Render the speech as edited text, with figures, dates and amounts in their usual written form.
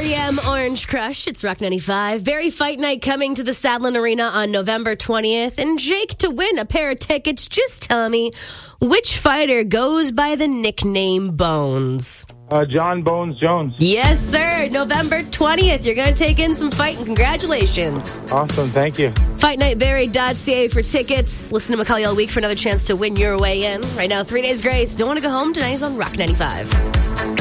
REM Orange Crush. It's Rock 95. Barry Fight Night coming to the Sadlin Arena on November 20th. And Jake, to win a pair of tickets, just tell me which fighter goes by the nickname Bones. John Bones Jones. Yes, sir. November 20th. You're going to take in some fighting. Congratulations. Awesome. Thank you. FightNightBarry.ca for tickets. Listen to Macaulay all week for another chance to win your way in. Right now, 3 Days Grace. Don't want to go home? Tonight is on Rock 95.